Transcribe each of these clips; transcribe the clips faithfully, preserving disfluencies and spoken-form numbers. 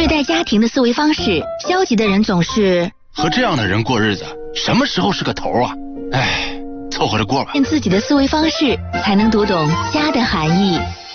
对待家庭的思维方式，消极的人总是和这样的人过日子，什么时候是个头啊？唉，凑合着过吧。 用自己的思维方式，才能读懂家的含义。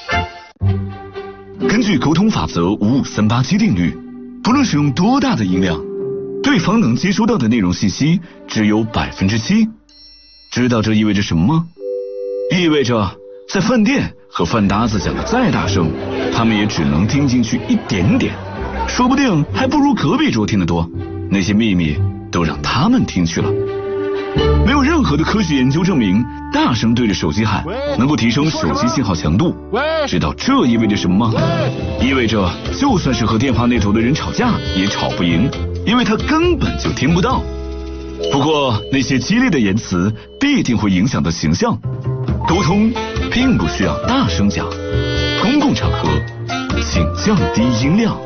根据沟通法则五五三八七定律，不论使用多大的音量，对方能接收到的内容信息只有百分之七。知道这意味着什么吗？意味着在饭店和饭搭子讲的再大声，他们也只能听进去一点点，说不定还不如隔壁桌听得多。那些秘密都让他们听去了。没有任何的科学研究证明大声对着手机喊能够提升手机信号强度。知道这意味着什么吗？意味着就算是和电话那头的人吵架也吵不赢，因为他根本就听不到。不过那些激烈的言辞必定会影响到形象。沟通并不需要大声讲，公共场合请降低音量。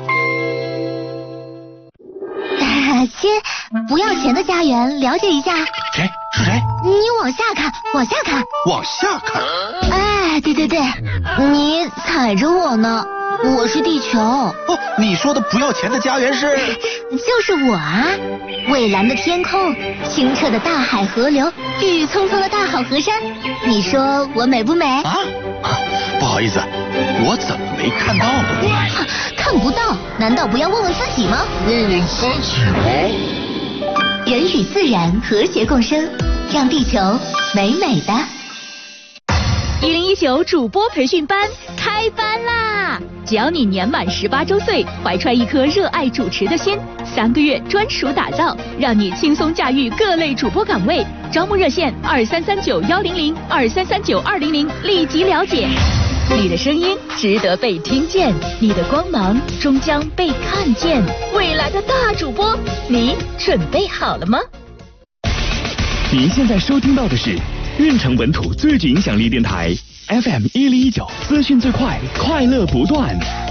亲，不要钱的家园，了解一下。 谁？是谁？ 你往下看，往下看， 往下看。 哎，对对对，你踩着我呢，我是地球。哦， 你说的不要钱的家园是？ 就是我啊！蔚蓝的天空，清澈的大海河流，郁郁葱葱的大好河山，你说我美不美？ 啊？不好意思，我怎么没看到呢？ 看不到，难道不要问问自己吗？ 问问自己吗？ 人与自然和谐共生，让地球美美的。 一零一九主播培训班开班啦！只要你年满十八周岁，怀揣一颗热爱主持的心，三个月专属打造，让你轻松驾驭各类主播岗位。招募热线二三三九幺零零二三三九二零零，立即了解。你的声音值得被听见，你的光芒终将被看见。未来的大主播，你准备好了吗？ 您现在收听到的是运城本土最具影响力电台 F M 一零一九，资讯最快，快乐不断。